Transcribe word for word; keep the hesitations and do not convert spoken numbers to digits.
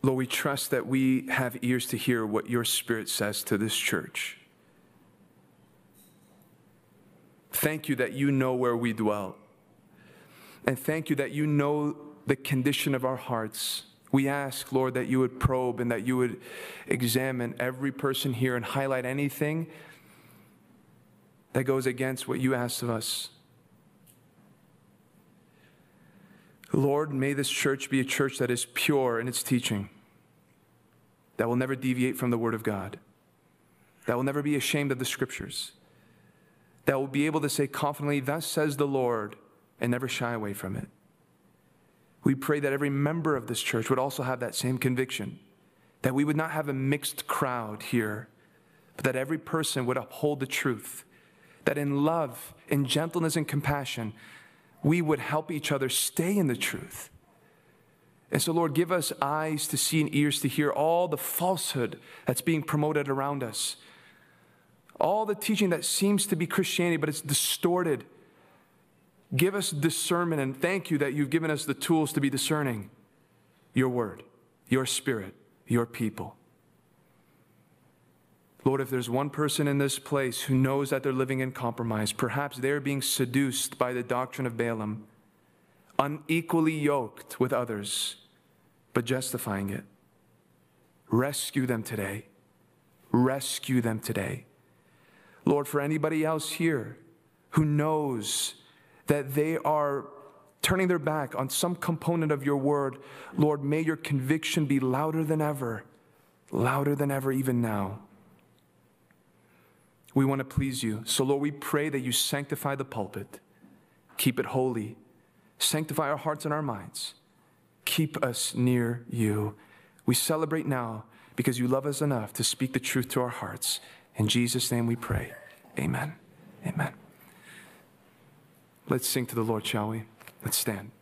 Lord, we trust that we have ears to hear what your Spirit says to this church. Thank you that you know where we dwell. And thank you that you know the condition of our hearts. We ask, Lord, that you would probe and that you would examine every person here and highlight anything that goes against what you asked of us. Lord, may this church be a church that is pure in its teaching, that will never deviate from the Word of God, that will never be ashamed of the Scriptures, that will be able to say confidently, thus says the Lord, and never shy away from it. We pray that every member of this church would also have that same conviction, that we would not have a mixed crowd here, but that every person would uphold the truth, that in love, in gentleness and compassion, we would help each other stay in the truth. And so, Lord, give us eyes to see and ears to hear all the falsehood that's being promoted around us, all the teaching that seems to be Christianity, but it's distorted. Give us discernment, and thank you that you've given us the tools to be discerning your word, your Spirit, your people. Lord, if there's one person in this place who knows that they're living in compromise, perhaps they're being seduced by the doctrine of Balaam, unequally yoked with others, but justifying it, rescue them today. Rescue them today. Lord, for anybody else here who knows that they are turning their back on some component of your word, Lord, may your conviction be louder than ever, louder than ever even now. We want to please you. So, Lord, we pray that you sanctify the pulpit. Keep it holy. Sanctify our hearts and our minds. Keep us near you. We celebrate now because you love us enough to speak the truth to our hearts. In Jesus' name we pray. Amen. Amen. Let's sing to the Lord, shall we? Let's stand.